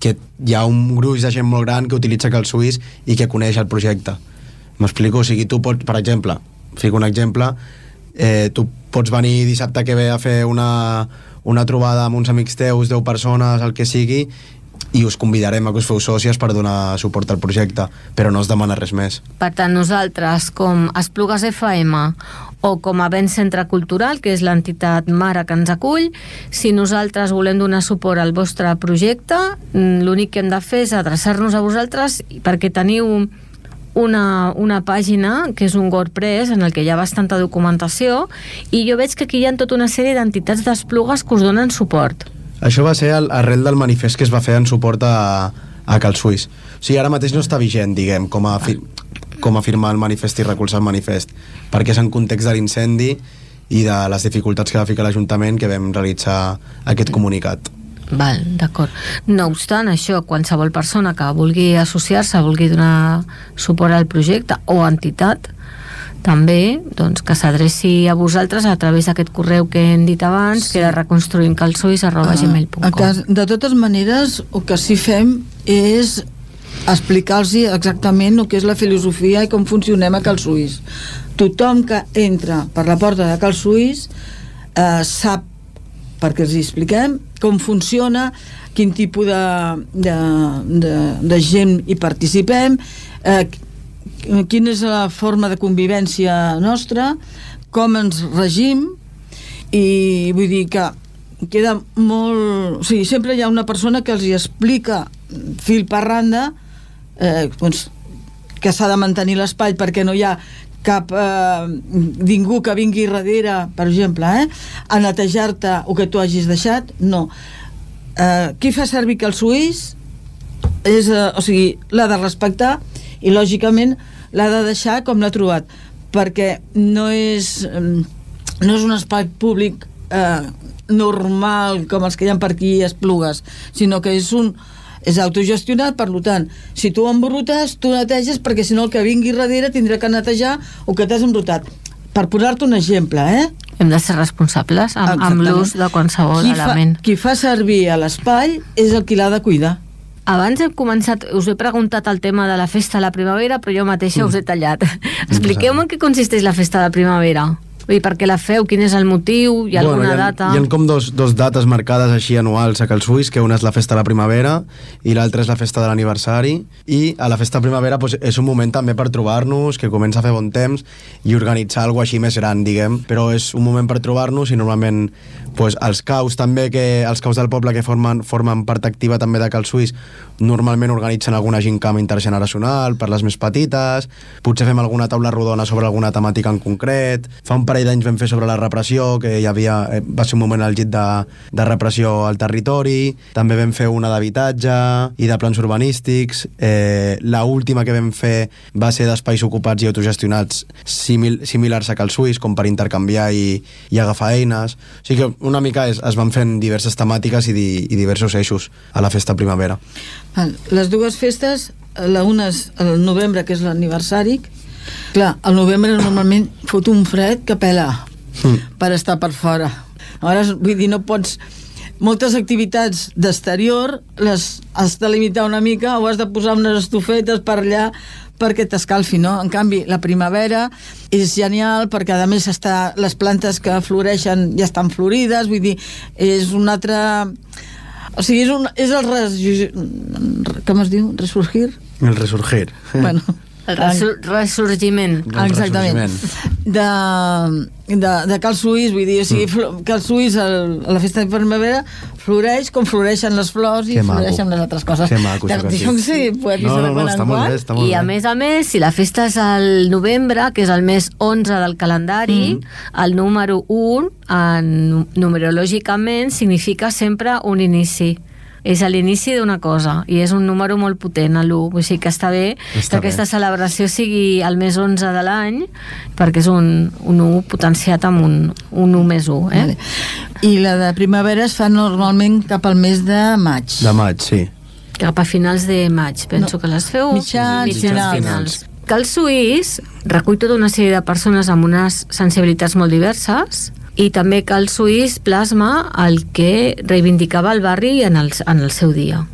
que hi ha un gruix de gent molt gran que utilitza Cal Suís i que coneix el projecte. M'explico? O sigui, tu pots, per exemple, fico un exemple, tu pots venir dissabte que ve a fer una trobada amb uns amics teus, 10 persones, el que sigui, i us convidarem a que us feu sòcies per donar suport al projecte, però no es demana res més. Per tant, nosaltres, com Esplugues FM o com a Vent Centre Cultural, que és l'entitat mare que ens acull, si nosaltres volem donar suport al vostre projecte, l'únic que hem de fer és adreçar-nos a vosaltres perquè teniu una pàgina que és un WordPress en el que hi ha bastanta documentació, i jo veig que aquí hi ha tota una sèrie d'entitats d'Esplugues que us donen suport. Això va ser arrel del manifest que es va fer en suport a Cal Suís. O sigui, ara mateix no està vigent, diguem, com a firmar el manifest i recolzar el manifest, perquè és en context de l'incendi i de les dificultats que va ficar l'Ajuntament que vam realitzar aquest comunicat. Val, d'acord. No obstant això, qualsevol persona que vulgui associar-se, vulgui donar suport al projecte o entitat, també doncs, que s'adreci a vosaltres a través d'aquest correu que hem dit abans, que era reconstruintcalsuís@gmail.com. De totes maneres, el que sí fem és explicar-los exactament el que és la filosofia i com funcionem a Cal Suís. Tothom que entra per la porta de Cal Suís sap, perquè els expliquem com funciona, quin tipus de gent hi participem, quina és la forma de convivència nostra, com ens regim, i vull dir que queda molt... O sigui, sempre hi ha una persona que els hi explica fil per randa doncs, que s'ha de mantenir l'espai perquè no hi ha cap ningú que vingui darrere, per exemple, a netejar-te o que tu hagis deixat. No. Qui fa servir Cal Suís o sigui, l'ha de respectar i lògicament l'ha de deixar com l'ha trobat, perquè no és un espai públic normal com els que hi ha per aquí a Esplugues, sinó que és autogestionat. Per tant, si tu embrutes, tu neteges, perquè si no el que vingui darrere tindrà que netejar o que t'has embrutat. Per posar-te un exemple, Hem de ser responsables amb l'ús de qualsevol element. Qui fa servir a l'espai és el qui l'ha de cuidar. Abans hem començat, us he preguntat el tema de la festa de la primavera, però jo mateixa us he tallat. Expliqueu-me en què consisteix la festa de primavera. I per què la feu? Quin és el motiu? Hi ha alguna data? Hi ha com dos dates marcades així anuals a Cal Suís, que una és la festa de la primavera i l'altra és la festa de l'aniversari, i a la festa de primavera és un moment també per trobar-nos, que comença a fer bon temps, i organitzar alguna cosa així més gran, diguem, però és un moment per trobar-nos, i normalment els caus també, els caus del poble que formen part activa també de Cal Suís, normalment organitzen alguna gincama intergeneracional per les més petites, potser fem alguna taula rodona sobre alguna temàtica en concret. Fa un parell d'anys vam fer sobre la repressió, que va ser un moment àlgid de repressió al territori. També vam fer una d'habitatge i de plans urbanístics. L'última que vam fer va ser d'espais ocupats i autogestionats similars a Cal Suís, com per intercanviar i agafar eines. O sigui que una mica es van fent diverses temàtiques i diversos eixos a la festa primavera. Les dues festes, una és el novembre, que és l'aniversari. Clar, al novembre normalment fot un fred que pela per estar per fora. Aleshores, vull dir, no pots... Moltes activitats d'exterior has de limitar una mica, o has de posar unes estufetes per allà perquè t'escalfi, no? En canvi, la primavera és genial perquè, a més, les plantes que floreixen ja estan florides, vull dir, és un altre... O sigui, és el com es diu? Resurgir? El resurgir. Bueno... El ressorgiment. Exactament. De Cal Suís, vull dir, o sigui, Cal Suís a la festa de primavera floreix com floreixen les flors i floreixen les altres coses. Que maco, sí, està molt bé. I a més, si la festa és al novembre, que és el mes 11 del calendari, el número 1, numerològicament, significa sempre un inici. És a l'inici d'una cosa, i és un número molt potent, l'1, vull dir que està bé que aquesta celebració sigui el mes 11 de l'any, perquè és un 1 potenciat amb un 1 més 1. Vale. I la de primavera es fa normalment cap al mes de maig. De maig, sí. Cap a finals de maig, penso que les feu mitjans finals. Cal Suís recull tota una sèrie de persones amb unes sensibilitats molt diverses, i també Cal Suís plasma el que reivindicava el barri en el seu dia.